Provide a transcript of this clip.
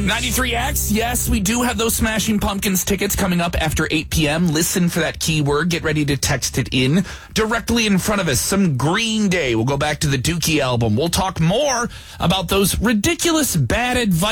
93X, yes, we do have those Smashing Pumpkins tickets coming up after 8 p.m. Listen for that keyword. Get ready to text it in. Directly in front of us, some Green Day. We'll go back to the Dookie album. We'll talk more about those ridiculous bad advice